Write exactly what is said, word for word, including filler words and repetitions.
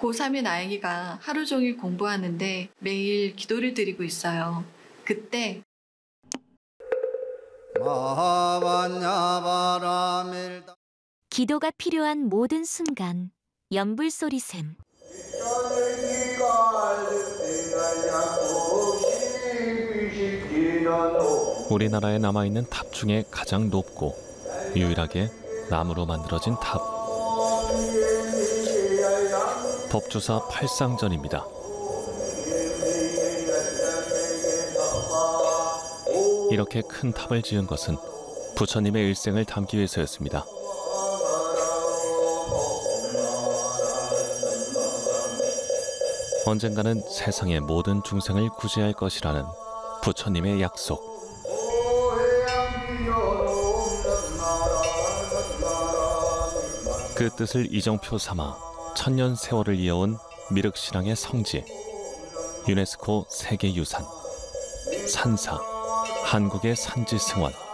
고삼의 나영이가 하루 종일 공부하는데 매일 기도를 드리고 있어요. 그때 기도가 필요한 모든 순간, 연불소리샘. 우리나라에 남아있는 탑 중에 가장 높고 유일하게 나무로 만들어진 탑. 법주사 팔상전입니다. 이렇게 큰 탑을 지은 것은 부처님의 일생을 담기 위해서였습니다. 언젠가는 세상의 모든 중생을 구제할 것이라는 부처님의 약속. 그 뜻을 이정표 삼아 천년 세월을 이어온 미륵신앙의 성지, 유네스코 세계유산, 산사, 한국의 산지승원.